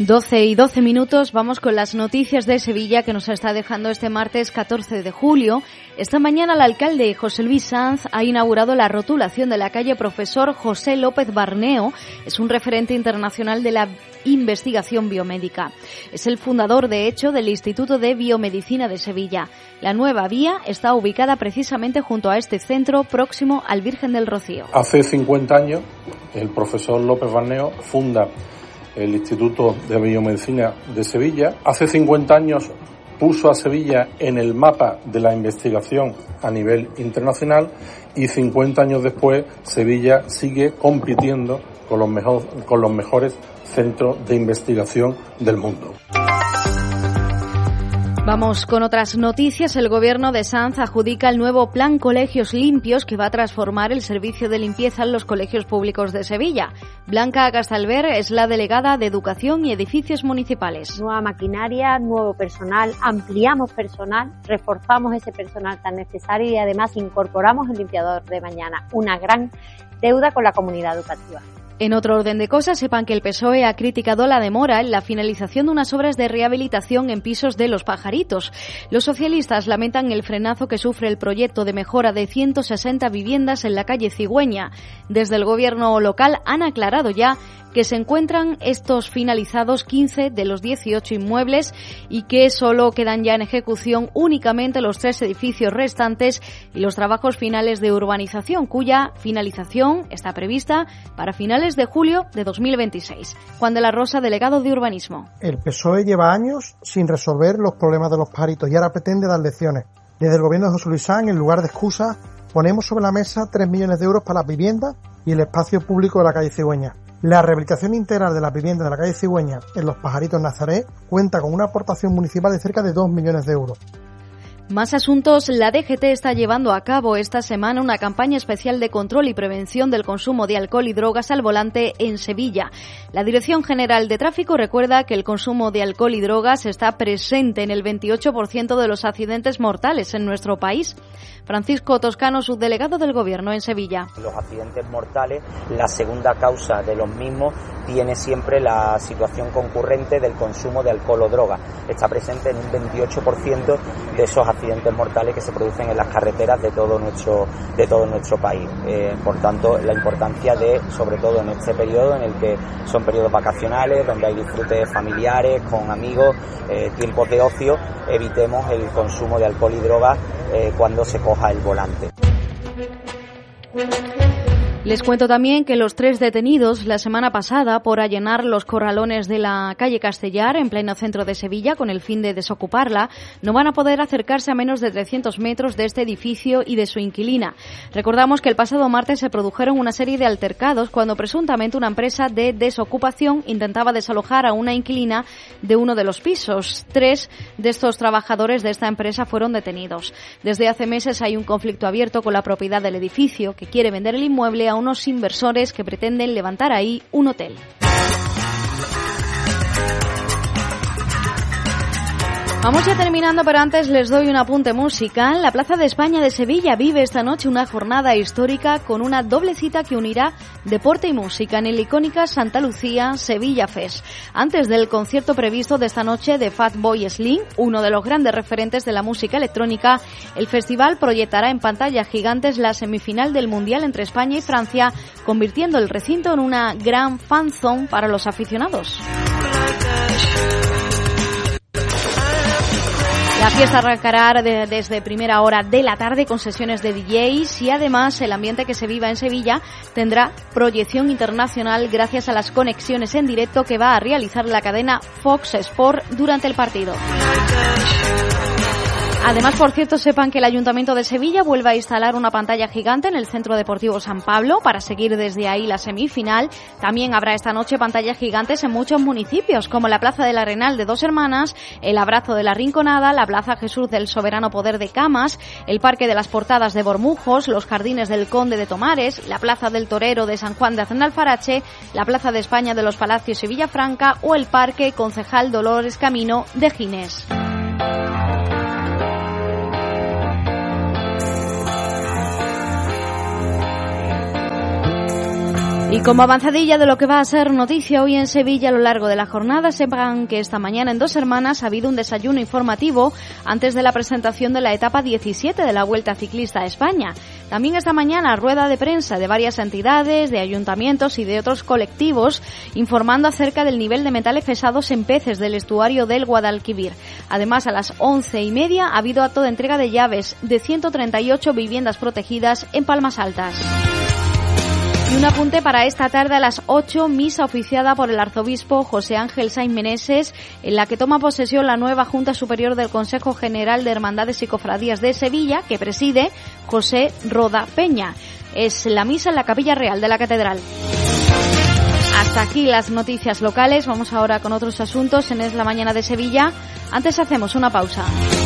12:12, vamos con las noticias de Sevilla que nos está dejando este martes 14 de julio. Esta mañana el alcalde José Luis Sanz ha inaugurado la rotulación de la calle Profesor José López Barneo. Es un referente internacional de la investigación biomédica. Es el fundador, de hecho, del Instituto de Biomedicina de Sevilla. La nueva vía está ubicada precisamente junto a este centro, próximo al Virgen del Rocío. Hace 50 años, el profesor López Barneo funda el Instituto de Biomedicina de Sevilla. Hace 50 años puso a Sevilla en el mapa de la investigación a nivel internacional y 50 años después Sevilla sigue compitiendo con los mejores centros de investigación del mundo. Vamos con otras noticias. El gobierno de Sanz adjudica el nuevo Plan Colegios Limpios que va a transformar el servicio de limpieza en los colegios públicos de Sevilla. Blanca Castalver es la delegada de Educación y Edificios Municipales. Nueva maquinaria, nuevo personal, ampliamos personal, reforzamos ese personal tan necesario y además incorporamos el limpiador de mañana. Una gran deuda con la comunidad educativa. En otro orden de cosas, sepan que el PSOE ha criticado la demora en la finalización de unas obras de rehabilitación en pisos de Los Pajaritos. Los socialistas lamentan el frenazo que sufre el proyecto de mejora de 160 viviendas en la calle Cigüeña. Desde el gobierno local han aclarado ya que se encuentran estos finalizados 15 de los 18 inmuebles y que solo quedan ya en ejecución únicamente los 3 edificios restantes y los trabajos finales de urbanización, cuya finalización está prevista para finales de julio de 2026. Juan de la Rosa, delegado de Urbanismo. El PSOE lleva años sin resolver los problemas de Los Pajaritos y ahora pretende dar lecciones. Desde el gobierno de José Luis Sanz, en lugar de excusas, ponemos sobre la mesa 3 millones de euros para las viviendas y el espacio público de la calle Cigüeña. La rehabilitación integral de las viviendas de la calle Cigüeña en Los Pajaritos Nazaret cuenta con una aportación municipal de cerca de 2 millones de euros. Más asuntos. La DGT está llevando a cabo esta semana una campaña especial de control y prevención del consumo de alcohol y drogas al volante en Sevilla. La Dirección General de Tráfico recuerda que el consumo de alcohol y drogas está presente en el 28% de los accidentes mortales en nuestro país. Francisco Toscano, subdelegado del Gobierno en Sevilla. Los accidentes mortales, la segunda causa de los mismos tiene siempre la situación concurrente del consumo de alcohol o droga. Está presente en un 28% de esos accidentes mortales que se producen en las carreteras de todo nuestro país. Por tanto, la importancia de, sobre todo en este periodo en el que son periodos vacacionales, donde hay disfrutes familiares, con amigos, tiempos de ocio, evitemos el consumo de alcohol y drogas cuando se coja el volante. Les cuento también que los 3 detenidos la semana pasada por allanar los corralones de la calle Castellar en pleno centro de Sevilla con el fin de desocuparla no van a poder acercarse a menos de 300 metros de este edificio y de su inquilina. Recordamos que el pasado martes se produjeron una serie de altercados cuando presuntamente una empresa de desocupación intentaba desalojar a una inquilina de uno de los pisos. 3 de estos trabajadores de esta empresa fueron detenidos. Desde hace meses hay un conflicto abierto con la propiedad del edificio que quiere vender el inmueble a unos inversores que pretenden levantar ahí un hotel. Vamos ya terminando, pero antes les doy un apunte musical. La Plaza de España de Sevilla vive esta noche una jornada histórica con una doble cita que unirá deporte y música en el icónica Santa Lucía Sevilla Fest. Antes del concierto previsto de esta noche de Fatboy Slim, uno de los grandes referentes de la música electrónica, el festival proyectará en pantallas gigantes la semifinal del Mundial entre España y Francia, convirtiendo el recinto en una gran fan zone para los aficionados. La fiesta arrancará desde primera hora de la tarde con sesiones de DJs y además el ambiente que se viva en Sevilla tendrá proyección internacional gracias a las conexiones en directo que va a realizar la cadena Fox Sport durante el partido. Además, por cierto, sepan que el Ayuntamiento de Sevilla vuelve a instalar una pantalla gigante en el Centro Deportivo San Pablo para seguir desde ahí la semifinal. También habrá esta noche pantallas gigantes en muchos municipios, como la Plaza del Arenal de Dos Hermanas, el Abrazo de la Rinconada, la Plaza Jesús del Soberano Poder de Camas, el Parque de las Portadas de Bormujos, los Jardines del Conde de Tomares, la Plaza del Torero de San Juan de Aznalfarache, la Plaza de España de los Palacios y Villafranca o el Parque Concejal Dolores Camino de Ginés. Y como avanzadilla de lo que va a ser noticia hoy en Sevilla a lo largo de la jornada, sepan que esta mañana en Dos Hermanas ha habido un desayuno informativo antes de la presentación de la etapa 17 de la Vuelta Ciclista a España. También esta mañana rueda de prensa de varias entidades, de ayuntamientos y de otros colectivos informando acerca del nivel de metales pesados en peces del estuario del Guadalquivir. Además, a las 11:30 ha habido acto de entrega de llaves de 138 viviendas protegidas en Palmas Altas. Y un apunte para esta tarde a las 8, misa oficiada por el arzobispo José Ángel Sainz Meneses, en la que toma posesión la nueva Junta Superior del Consejo General de Hermandades y Cofradías de Sevilla, que preside José Roda Peña. Es la misa en la Capilla Real de la Catedral. Hasta aquí las noticias locales. Vamos ahora con otros asuntos en Es la Mañana de Sevilla. Antes hacemos una pausa.